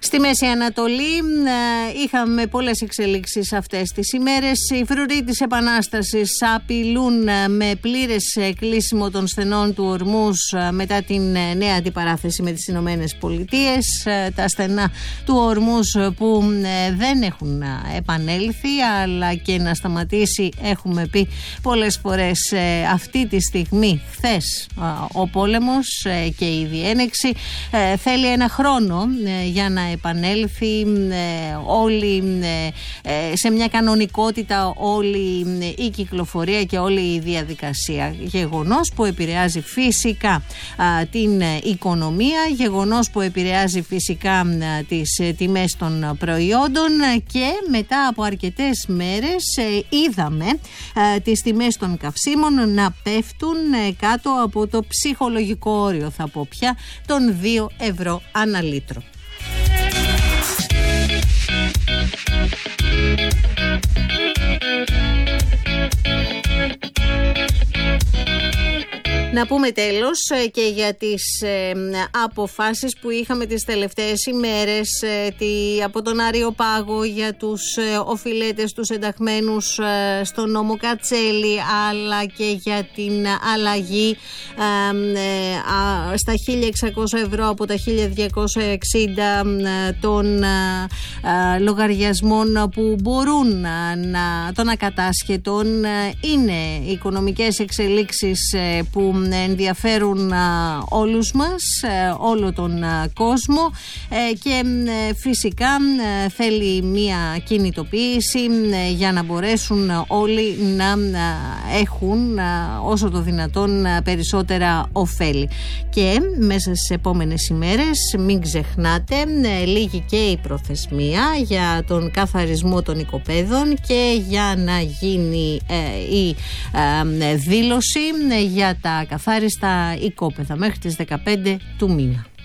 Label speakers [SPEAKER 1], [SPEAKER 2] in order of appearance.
[SPEAKER 1] Στη Μέση Ανατολή είχαμε πολλές εξελίξεις αυτές τις ημέρες. Οι φρουροί της Επανάστασης απειλούν με πλήρες κλείσιμο των στενών του Ορμούζ μετά την νέα αντιπαράθεση με τις Ηνωμένες Πολιτείες. Τα στενά του Ορμούζ που δεν έχουν επανέλθει, αλλά και να σταματήσει, έχουμε πει πολλές φορές αυτή τη στιγμή. Χθες ο πόλεμος και η διένεξη θέλει ένα χρόνο για να επανέλθει όλη σε μια κανονικότητα όλη η κυκλοφορία και όλη η διαδικασία. Γεγονός που επηρεάζει φυσικά την οικονομία, γεγονός που επηρεάζει φυσικά τις τιμές των προϊόντων, και μετά από αρκετές μέρες είδαμε τις τιμές των καυσίμων να πέφτουν κάτω από το ψυχολογικό όριο, θα πω πια, των 2 ευρώ ανά λίτρο. Να πούμε τέλος και για τις αποφάσεις που είχαμε τις τελευταίες ημέρες από τον Αριοπάγο για τους οφειλέτες, τους ενταγμένους στον νόμο Κατσέλη, αλλά και για την αλλαγή στα 1.600 ευρώ από τα 1.260 των λογαριασμών που μπορούν των ακατάσχετων. Είναι οικονομικές εξελίξεις που ενδιαφέρουν όλους μας, όλο τον κόσμο, και φυσικά θέλει μία κινητοποίηση για να μπορέσουν όλοι να έχουν όσο το δυνατόν περισσότερα ωφέλη. Και μέσα στις επόμενες ημέρες, μην ξεχνάτε, λήγει και η προθεσμία για τον καθαρισμό των οικοπαίδων και για να γίνει η δήλωση για τα καθάριστα οικόπεδα μέχρι τις 15 του μήνα.